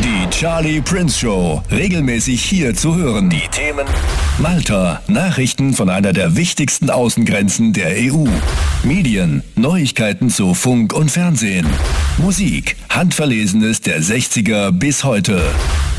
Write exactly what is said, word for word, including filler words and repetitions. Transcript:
Die Charlie Prince Show. Regelmäßig hier zu hören. Die Themen: Malta. Nachrichten von einer der wichtigsten Außengrenzen der E U. Medien. Neuigkeiten zu Funk und Fernsehen. Musik. Handverlesenes der sechziger bis heute.